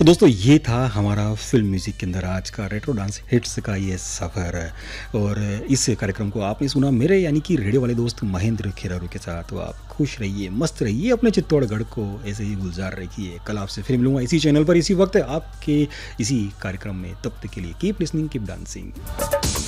तो दोस्तों ये था हमारा फ़िल्म म्यूज़िक के अंदर आज का रेट्रो डांस हिट्स का ये सफ़र है और इस कार्यक्रम को आपने सुना मेरे यानी कि रेडियो वाले दोस्त महेंद्र खिरारू के साथ। तो आप खुश रहिए, मस्त रहिए, अपने चित्तौड़गढ़ को ऐसे ही गुलजार रखिए। कल आपसे फिर मिलूँगा इसी चैनल पर इसी वक्त आपके इसी कार्यक्रम में। तब तक के लिए कीप लिसनिंग, कीप डांसिंग।